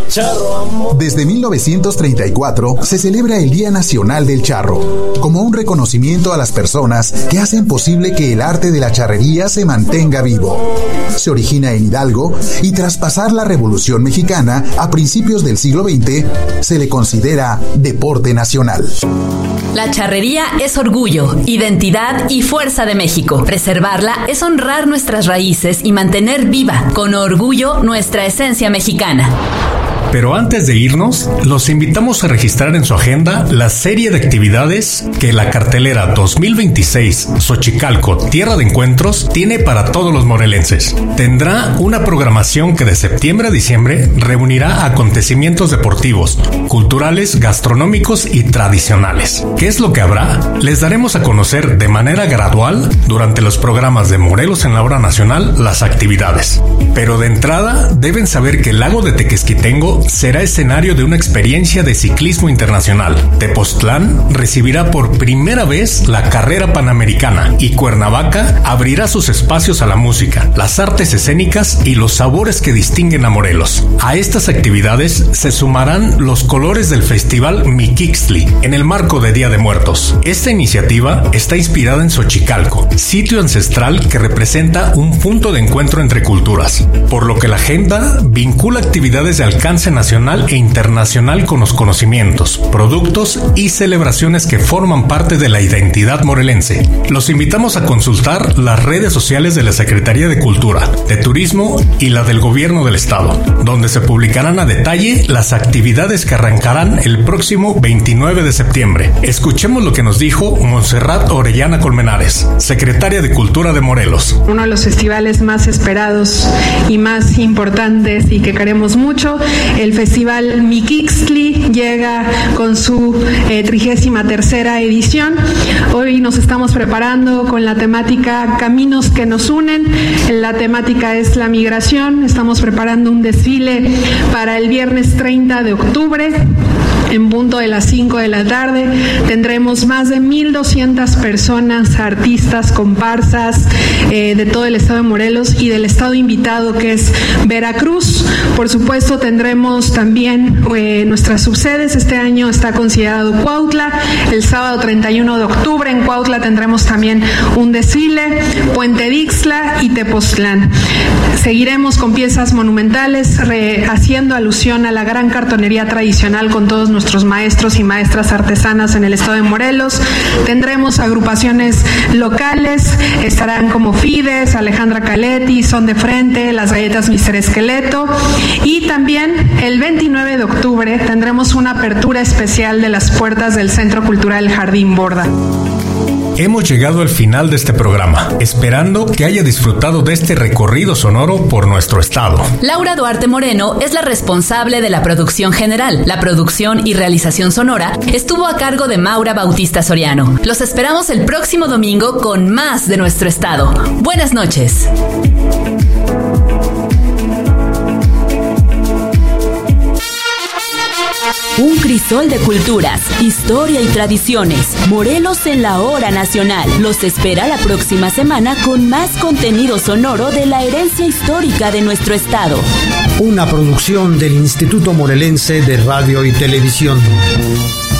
Desde 1934 se celebra el Día Nacional del Charro, como un reconocimiento a las personas que hacen posible que el arte de la charrería se mantenga vivo. Se origina en Hidalgo y tras pasar la Revolución Mexicana a principios del siglo XX, se le considera deporte nacional. La charrería es orgullo, identidad y fuerza de México. Preservarla es honrar nuestras raíces y mantener viva, con orgullo, nuestra esencia mexicana. Pero antes de irnos, los invitamos a registrar en su agenda la serie de actividades que la cartelera 2026 Xochicalco Tierra de Encuentros tiene para todos los morelenses. Tendrá una programación que de septiembre a diciembre reunirá acontecimientos deportivos, culturales, gastronómicos y tradicionales. ¿Qué es lo que habrá? Les daremos a conocer de manera gradual durante los programas de Morelos en la Hora Nacional las actividades. Pero de entrada deben saber que el lago de Tequesquitengo será escenario de una experiencia de ciclismo internacional. Tepoztlán recibirá por primera vez la carrera panamericana y Cuernavaca abrirá sus espacios a la música, las artes escénicas y los sabores que distinguen a Morelos. A estas actividades se sumarán los colores del festival Miquixtli en el marco de Día de Muertos. Esta iniciativa está inspirada en Xochicalco, sitio ancestral que representa un punto de encuentro entre culturas, por lo que la agenda vincula actividades de alcance nacional e internacional con los conocimientos, productos y celebraciones que forman parte de la identidad morelense. Los invitamos a consultar las redes sociales de la Secretaría de Cultura, de Turismo y la del Gobierno del Estado, donde se publicarán a detalle las actividades que arrancarán el próximo 29 de septiembre. Escuchemos lo que nos dijo Montserrat Orellana Colmenares, secretaria de Cultura de Morelos. Uno de los festivales más esperados y más importantes y que queremos mucho, el Festival Miquixtli llega con su 33ª edición. Hoy nos estamos preparando con la temática Caminos que nos unen. La temática es la migración. Estamos preparando un desfile para el viernes 30 de octubre. En punto de las 5 de la tarde tendremos más de 1,200 personas, artistas, comparsas de todo el estado de Morelos y del estado invitado que es Veracruz. Por supuesto tendremos también nuestras subsedes. Este año está considerado Cuautla. El sábado 31 de octubre en Cuautla tendremos también un desfile, Puente Dixtla y Tepoztlán. Seguiremos con piezas monumentales haciendo alusión a la gran cartonería tradicional con todos nuestros maestros y maestras artesanas en el estado de Morelos. Tendremos agrupaciones locales, estarán como Fides, Alejandra Caletti, Son de Frente, las galletas Mister Esqueleto, y también el 29 de octubre tendremos una apertura especial de las puertas del Centro Cultural Jardín Borda. Hemos llegado al final de este programa, esperando que haya disfrutado de este recorrido sonoro por nuestro estado. Laura Duarte Moreno es la responsable de la producción general. La producción y realización sonora estuvo a cargo de Maura Bautista Soriano. Los esperamos el próximo domingo con más de nuestro estado. Buenas noches. Un crisol de culturas, historia y tradiciones. Morelos en la Hora Nacional. Los espera la próxima semana con más contenido sonoro de la herencia histórica de nuestro estado. Una producción del Instituto Morelense de Radio y Televisión.